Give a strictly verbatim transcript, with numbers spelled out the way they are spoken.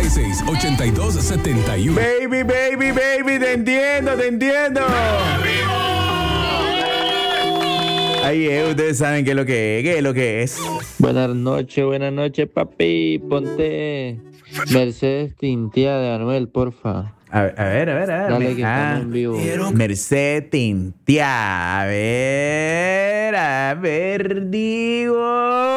y seis, ochenta y dos setenta y uno. Baby, baby, baby, te entiendo, te entiendo. Ahí es, ustedes saben qué es lo que es, qué es lo que es. Buenas noches, buenas noches, papi. Ponte Mercedes Tintia de Anuel, porfa. A ver, a ver, a ver. A ver. Dale que Ah, estamos en vivo. Merced Tintia. A ver, a ver, digo.